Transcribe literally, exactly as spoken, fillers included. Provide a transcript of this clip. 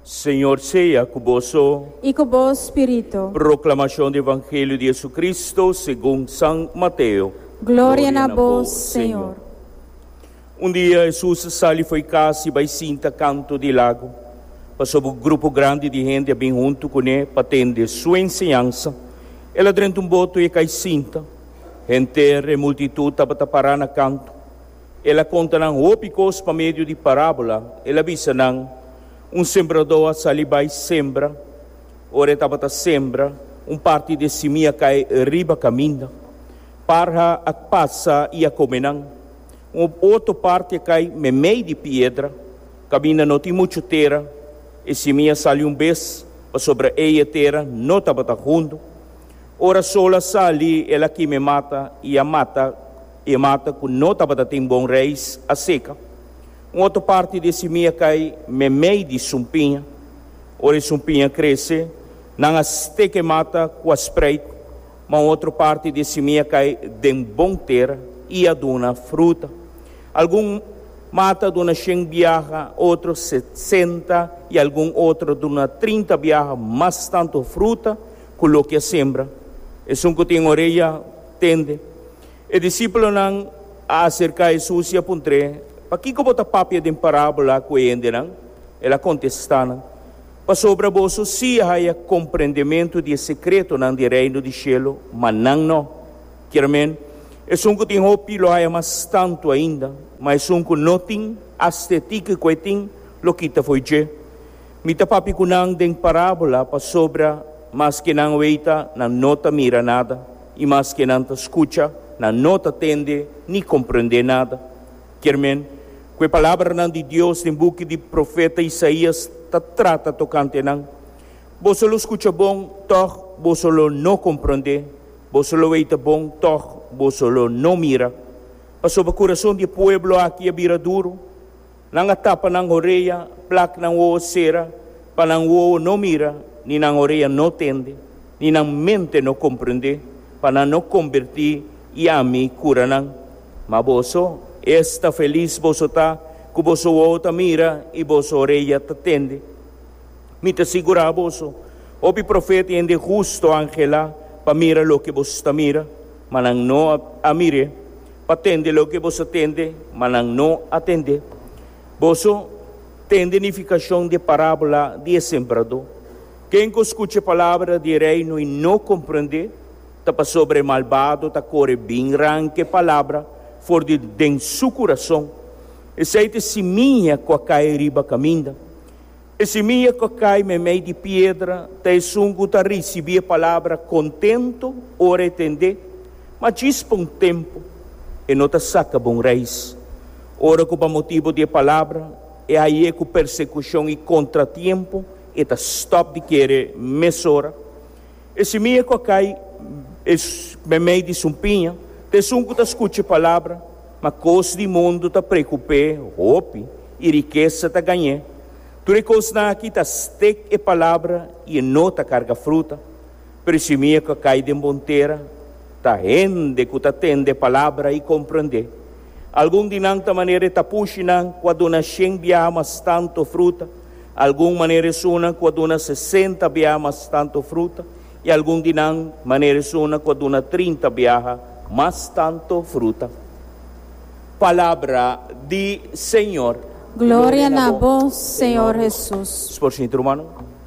Senhor seja convosco. E com o vosso espírito. Proclamação do Evangelho de Jesus Cristo segundo São Mateus. Glória a vós, Senhor. Um dia Jesus saiu e foi casa e vai sinta canto de lago. Passou um grupo grande de gente bem junto com ele para atender sua ensinança. Ela dentro um boto e cai cinta. Gente e multitud estava parando na canto. Ela conta não ópicos para meio de parábola. Ela avisa não um sembrador sali vai sembra. Ora estava a sembra. Um parte de semia cai riba caminha. Para a passa e a comer não. Um outra parte cai me meio de pedra. Caminha não tem muito terra. E semia sali um vez. Para sobre a terra não estava junto. Ora sola sali, ela que me mata, e a mata, e mata, com nota para ter bom reis, a seca. Uma outra parte de semia cai, me meio de sumpinha. Ora sumpinha cresce, não as te que mata, com a espreita. Mas outra parte de semia cai, de bom terra, e a duna fruta. Algum mata duna cem biarra, outro sessenta, e algum outro duna trinta biarra, mas tanto fruta, coloque a sembra. E um que tem orelha, tende. E discípulo não acerca Jesus e apontre. Para que bota papia de parábola com ele não? Ela contesta. Para sobre você se há compreendimento de secreto não de reino de cielo, mas não não. Querem? É um que tem opilo há mais tanto ainda, mas um que não tem estética que tem, lo que foi je. Mita papi ko nang de parábola para sobre mas que não veita, não nota mira nada, e mas que não escuta, não nota tende, nem compreende nada. Quermen, que a palavra não de Deus, no book de profeta Isaías, ta trata tocante não. Você lo escuta bom, toch, você lo não compreende, você lo veita bom, toch, você lo não mira. Para sobre o coração do povo aqui é vira duro, não atapa não orelha, placa não o cera, para não o não mira, ni na orelha não tende, ni na mente não compreende, para não convertir e a mim cura não. Mas você está feliz, você está, que você outra mira e você orelha te tende. Me te segura você, o profeta ende justo angela, para mira lo que você está mira, mas não a mire, para atender lo que você atende, mas não atende. Você tem identificação de parábola de sembrador. Quem escuta a palavra de reino e não compreende, está sobre malvado, está corre bem ranque palavra, for de dentro seu coração. Esse aí é seminha que cai riba caminha. Esse seminha que cai me meio de pedra, está sungo está receber a palavra contento, ora entender, mas diz um tempo, e não está saca bom reis. Ora com o motivo de palavra, é aí com persecução e contratempo, e tá stop de querer mesora. Esse meio que cai, esse meio de sumpinha, te sunco tá escute palavra, mas coisa de mundo tá preocupé, roupa e riqueza tá ganhar. Tu recosta aqui tá steak e palavra e não tá carga fruta. Pero esse meio que cai de monteira, tá rende que tá tende palavra e compreender. Algum dinang ta maneira tá puxinang, quando na cem biamas tanto fruta, algum maneira suna quando na sessenta biamas tanto fruta, e algum dinang maneira suna quando na trinta biaha mas tanto fruta. Palavra de Senhor. Glória a vós, Senhor Jesus. Por si, irmão.